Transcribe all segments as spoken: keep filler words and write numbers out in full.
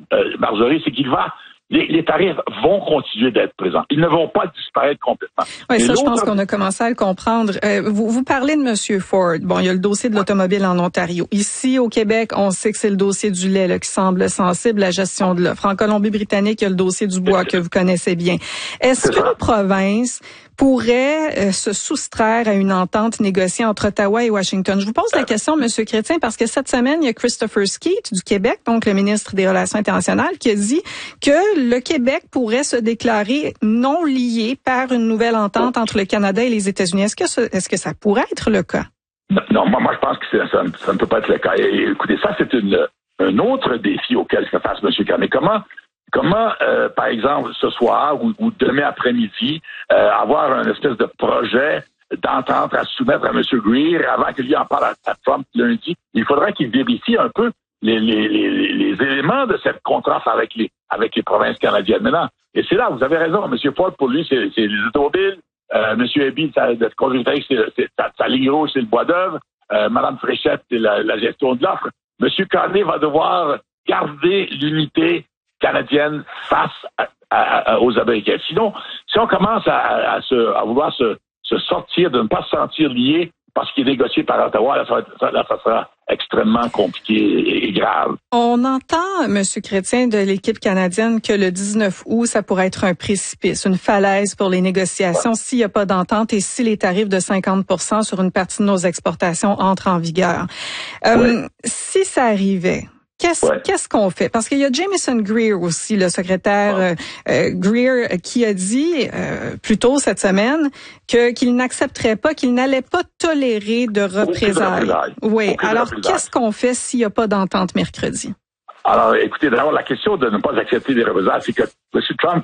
euh, Marjorie, c'est qu'il va... Les, les tarifs vont continuer d'être présents. Ils ne vont pas disparaître complètement. Oui, ça, je pense qu'on a commencé à le comprendre. Euh, vous, vous parlez de M. Ford. Bon, il y a le dossier de l'automobile en Ontario. Ici, au Québec, on sait que c'est le dossier du lait là, qui semble sensible, la gestion de l'offre. En Colombie-Britannique, il y a le dossier du bois que vous connaissez bien. Est-ce qu'une province pourrait euh, se soustraire à une entente négociée entre Ottawa et Washington? Je vous pose la question, M. Chrétien, parce que cette semaine, il y a Christopher Skeet du Québec, donc le ministre des Relations internationales, qui a dit que le Québec pourrait se déclarer non lié par une nouvelle entente entre le Canada et les États-Unis. Est-ce que ce, est-ce que ça pourrait être le cas? Non, moi, moi je pense que ça, ça ne peut pas être le cas. Et, écoutez, ça, c'est une, un autre défi auquel se face M. Carney. Comment Comment, euh, par exemple, ce soir ou, ou demain après-midi, euh, avoir un espèce de projet d'entente à soumettre à M. Greer avant que lui en parle à, à Trump lundi? Il faudra qu'il vérifie un peu les, les, les, les éléments de cette contrainte avec les avec les provinces canadiennes. Maintenant, et c'est là, vous avez raison, M. Ford, pour lui, c'est, c'est les automobiles. Euh, M. Eby, sa, c'est, c'est, sa, sa ligne rouge, c'est le bois d'œuvre. Euh, Mme Fréchette, c'est la, la gestion de l'offre. M. Carney va devoir garder l'unité canadienne face à, à, à, aux Américains. Sinon, si on commence à, à, à, se, à vouloir se, se sortir, de ne pas se sentir lié parce qu'il est négocié par Ottawa, là, ça, va être, là, ça sera extrêmement compliqué et, et grave. On entend, M. Chrétien, de l'équipe canadienne que le dix-neuf août, ça pourrait être un précipice, une falaise pour les négociations ouais. s'il n'y a pas d'entente et si les tarifs de cinquante pour cent sur une partie de nos exportations entrent en vigueur. Euh, ouais. Si ça arrivait... Qu'est-ce, ouais. qu'est-ce qu'on fait? Parce qu'il y a Jamieson Greer aussi, le secrétaire ouais. euh, Greer, qui a dit euh, plus tôt cette semaine que qu'il n'accepterait pas, qu'il n'allait pas tolérer de représailles. Oui. Aucune Alors, représailles. Qu'est-ce qu'on fait s'il n'y a pas d'entente mercredi? Alors, écoutez, d'abord, la question de ne pas accepter des représailles, c'est que M. Trump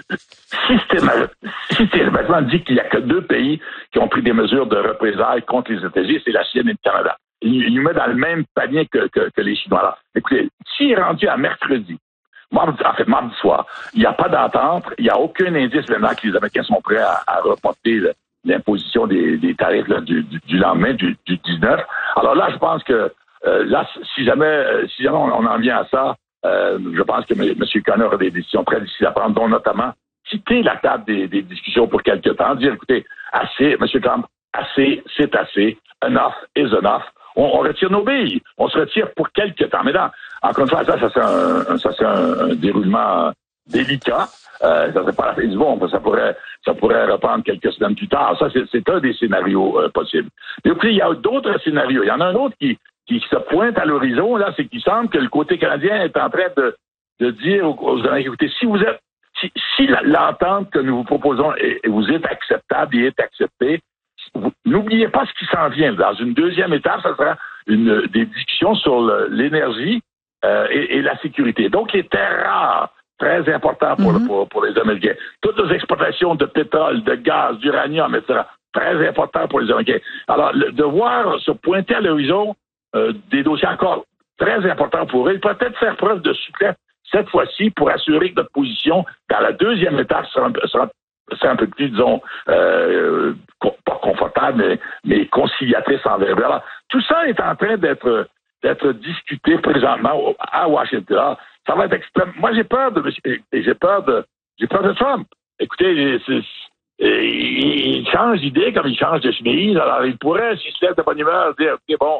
systématiquement dit qu'il n'y a que deux pays qui ont pris des mesures de représailles contre les États-Unis, c'est la Chine et le Canada. Il nous met dans le même panier que, que, que les Chinois. Alors, écoutez, s'il est rendu à mercredi, mardi, en fait, mardi soir, il n'y a pas d'entente, il n'y a aucun indice maintenant que les Américains sont prêts à, à reporter le, l'imposition des, des tarifs là, du, du, du lendemain, du, du dix-neuf. Alors là, je pense que euh, là, si jamais, euh, si jamais on, on en vient à ça, euh, je pense que M. Carney aura des décisions très difficiles à prendre, dont notamment quitter la table des, des discussions pour quelque temps, dire, écoutez, assez, M. Trump, assez, c'est assez, enough is enough. On, on retire nos billes. On se retire pour quelques temps. Mais là, encore une fois, ça, ça c'est un, ça, c'est un, un déroulement délicat. Euh, ça serait pas la fin du monde. Ça pourrait, ça pourrait reprendre quelques semaines plus tard. Ça, c'est, c'est un des scénarios euh, possibles. Mais puis, il y a d'autres scénarios. Il y en a un autre qui, qui se pointe à l'horizon, là, c'est qu'il semble que le côté canadien est en train de, de dire aux, aux Américains, écoutez, si vous êtes, si, si la, l'entente que nous vous proposons est, vous est acceptable et est acceptée, n'oubliez pas ce qui s'en vient. Dans une deuxième étape, ça sera une, des discussions sur le, l'énergie euh, et, et la sécurité. Donc, les terres rares, très important pour, mm-hmm. pour, pour les Américains. Toutes les exportations de pétrole, de gaz, d'uranium, et cetera, très important pour les Américains. Alors, le, de voir se pointer à l'horizon euh, des dossiers encore très importants pour eux, peut-être faire preuve de souplesse cette fois-ci pour assurer que notre position dans la deuxième étape sera, sera c'est un peu plus, disons, euh, pas confortable, mais, mais conciliatrice envers eux. Alors, tout ça est en train d'être, d'être discuté présentement à Washington. Alors, ça va être extrême. Moi, j'ai peur de, j'ai peur de, j'ai peur de Trump. Écoutez, c'est, c'est, il change d'idée comme il change de chemise. Alors, il pourrait, s'il se lève de bonne humeur, dire, OK, bon,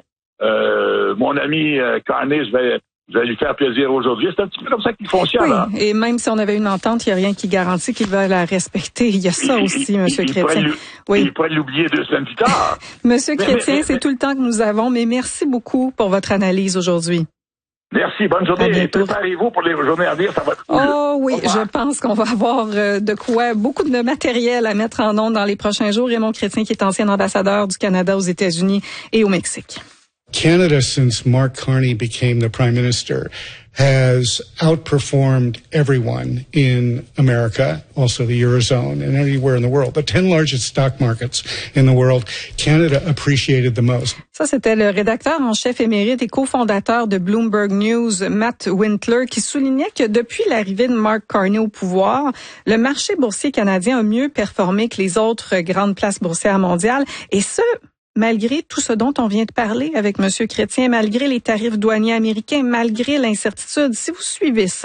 euh, mon ami euh, Carney, je vais, je vais lui faire plaisir aujourd'hui. C'est un petit peu comme ça qu'il fonctionne. Oui, hein? Et même si on avait une entente, il n'y a rien qui garantit qu'il va la respecter. Il y a ça il, aussi, M. Chrétien. Il, oui. il pourrait l'oublier deux semaines plus tard. M. Chrétien, c'est tout le temps que nous avons, mais merci beaucoup pour votre analyse aujourd'hui. Merci, bonne journée. Préparez-vous pour les journées à venir, ça va être cool. Oh oui, je pense qu'on va avoir de quoi, beaucoup de matériel à mettre en ondes dans les prochains jours. Raymond Chrétien, qui est ancien ambassadeur du Canada aux États-Unis et au Mexique. Canada, since Mark Carney became the prime minister, has outperformed everyone in America, also the Eurozone, and anywhere in the world. The ten largest stock markets in the world, Canada appreciated the most. Ça, c'était le rédacteur en chef émérite et cofondateur de Bloomberg News, Matt Wintler, qui soulignait que depuis l'arrivée de Mark Carney au pouvoir, le marché boursier canadien a mieux performé que les autres grandes places boursières mondiales, et ce, malgré tout ce dont on vient de parler avec M. Chrétien, malgré les tarifs douaniers américains, malgré l'incertitude. Si vous suivez ça,